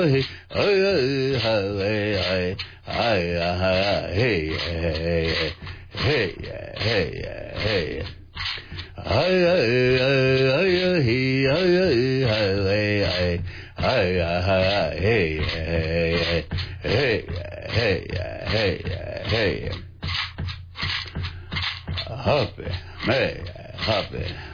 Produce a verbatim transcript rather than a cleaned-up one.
hey, hey, hey, hey, hey, hey, hey, hey. Hey, hey, hey, hey, hey, hey, hey, hey, hey, hey, hey, hey. Happy, may, happy.